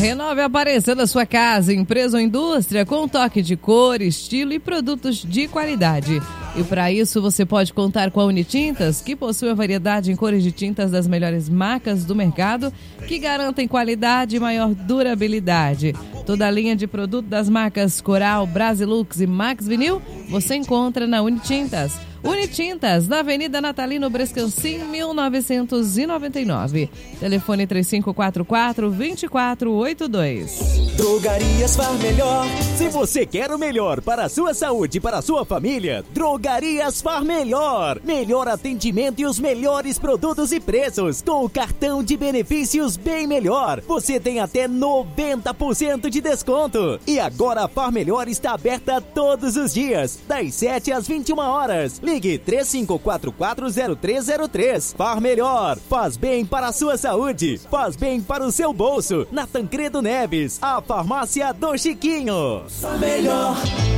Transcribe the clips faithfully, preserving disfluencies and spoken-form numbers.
Renove a aparência da sua casa, empresa ou indústria com um toque de cor, estilo e produtos de qualidade. E para isso você pode contar com a Unitintas, que possui a variedade em cores de tintas das melhores marcas do mercado, que garantem qualidade e maior durabilidade. Toda a linha de produto das marcas Coral, Brasilux e Max Vinil você encontra na Unitintas. Unitintas, na Avenida Natalino Brescancin, mil novecentos e noventa e nove. Telefone três cinco quatro quatro, dois quatro oito dois. Drogarias Far Melhor. Se você quer o melhor para a sua saúde e para a sua família, Drogarias Far Melhor. Melhor atendimento e os melhores produtos e preços. Com o cartão de benefícios Bem Melhor, você tem até noventa por cento de desconto. E agora a Far Melhor está aberta todos os dias, das sete às vinte e uma horas. Ligue três cinco quatro quatro, zero três zero três. Far Melhor. Faz bem para a sua saúde. Faz bem para o seu bolso. Na Tancredo Neves, a farmácia do Chiquinho. Far Melhor.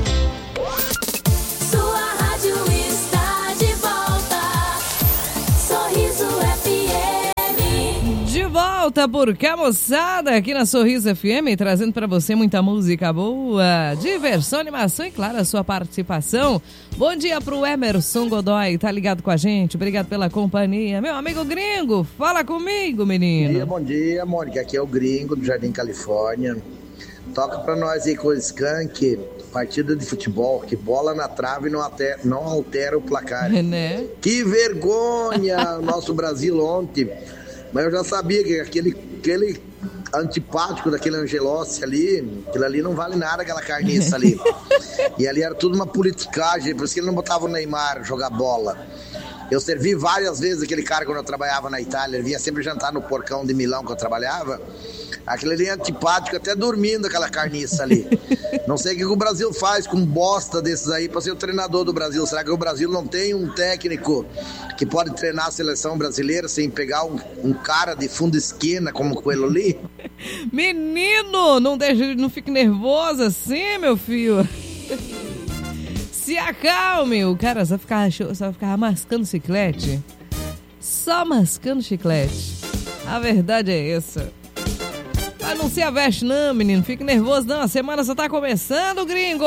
Sua rádio está de volta. Sorriso F M. De volta por cá, moçada, aqui na Sorriso F M, trazendo pra você muita música boa, diversão, animação e, claro, a sua participação. Bom dia pro Emerson Godoy, tá ligado com a gente? Obrigado pela companhia. Meu amigo gringo, fala comigo, menino. Bom dia, bom dia, Mônica. Aqui é o gringo do Jardim Califórnia. Toca pra nós aí com o Skank, partida de futebol, que bola na trave não altera, não altera o placar. Né? Que vergonha, nosso Brasil ontem. Mas eu já sabia que aquele, aquele antipático daquele Angelossi ali, aquilo ali não vale nada, aquela carniça ali. E ali era tudo uma politicagem, por isso que ele não botava o Neymar jogar bola. Eu servi várias vezes aquele cara quando eu trabalhava na Itália, ele vinha sempre jantar no porcão de Milão que eu trabalhava. Aquilo ali é antipático, até dormindo aquela carniça ali. Não sei o que o Brasil faz com bosta desses aí pra ser o treinador do Brasil. Será que o Brasil não tem um técnico que pode treinar a seleção brasileira sem pegar um, um cara de fundo esquina como o ele ali? Menino, não, deixe, não fique nervoso assim, meu filho. Se acalme, o cara só ficava, só ficava mascando chiclete. Só mascando chiclete. A verdade é essa. Mas não se aveste não, menino. Fique nervoso não. A semana só tá começando, gringo.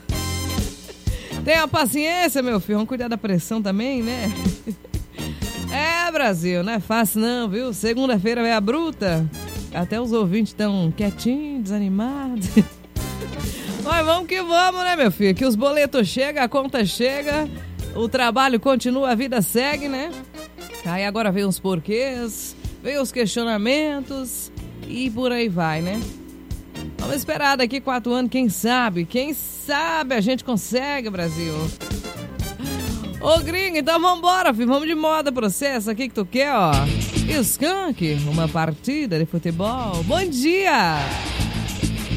Tenha paciência, meu filho. Vamos cuidar da pressão também, né? É, Brasil, não é fácil não, viu? Segunda-feira é a bruta. Até os ouvintes estão quietinhos, desanimados. Mas vamos que vamos, né, meu filho? Que os boletos chegam, a conta chega, o trabalho continua, a vida segue, né? Aí agora vem os porquês, vem os questionamentos e por aí vai, né? Vamos esperar daqui quatro anos, quem sabe? Quem sabe a gente consegue, Brasil. Ô, gringo, então vambora, filho. Vamos de moda processo aqui que tu quer, ó. Skank, uma partida de futebol. Bom dia!